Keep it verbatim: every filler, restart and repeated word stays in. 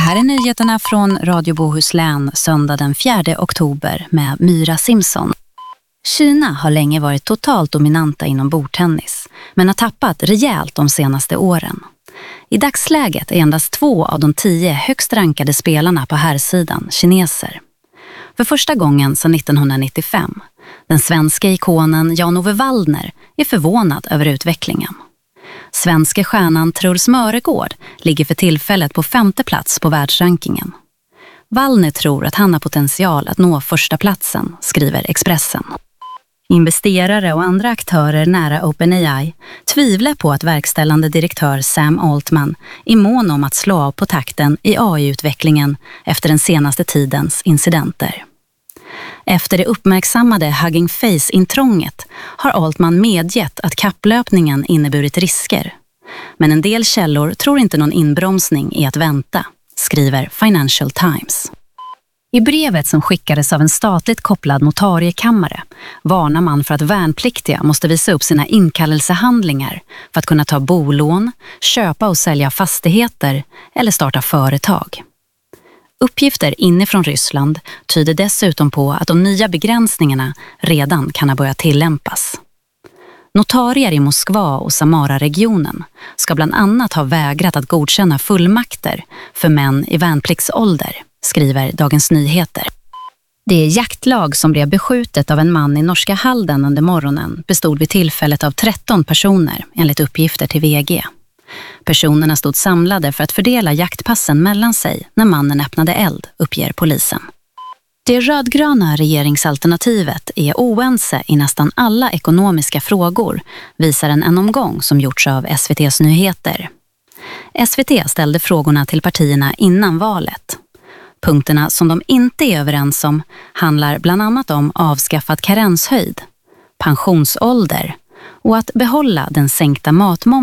här är nyheterna från Radio Bohuslän söndag den fjärde oktober med Myra Simpson. Kina har länge varit totalt dominanta inom bordtennis, men har tappat rejält de senaste åren. I dagsläget är endast två av de tio högst rankade spelarna på herrsidan kineser. För första gången sedan nittonhundranittiofem. Den svenska ikonen Jan-Ove Waldner är förvånad över utvecklingen. Svenska stjärnan Truls Mörgård ligger för tillfället på femte plats på världsrankingen. Waldner tror att han har potential att nå första platsen, skriver Expressen. Investerare och andra aktörer nära OpenAI tvivlar på att verkställande direktör Sam Altman är mån om att slå av på takten i A I-utvecklingen efter den senaste tidens incidenter. Efter det uppmärksammade Hugging Face-intrånget har Altman medgett att kapplöpningen inneburit risker. Men en del källor tror inte någon inbromsning är att vänta, skriver Financial Times. I brevet som skickades av en statligt kopplad notariekammare varnar man för att värnpliktiga måste visa upp sina inkallelsehandlingar för att kunna ta bolån, köpa och sälja fastigheter eller starta företag. Uppgifter inifrån Ryssland tyder dessutom på att de nya begränsningarna redan kan ha börjat tillämpas. Notarier i Moskva och Samara-regionen ska bland annat ha vägrat att godkänna fullmakter för män i värnpliktsålder, skriver Dagens Nyheter. Det jaktlag som blev beskjutet av en man i norska Halden under morgonen bestod vid tillfället av tretton personer, enligt uppgifter till V G. Personerna stod samlade för att fördela jaktpassen mellan sig när mannen öppnade eld, uppger polisen. Det rödgröna regeringsalternativet är oense i nästan alla ekonomiska frågor, visar en genomgång som gjorts av S V T:s Nyheter. S V T ställde frågorna till partierna innan valet. Punkterna som de inte är överens om handlar bland annat om avskaffad karenshöjd, pensionsålder och att behålla den sänkta matmomsen.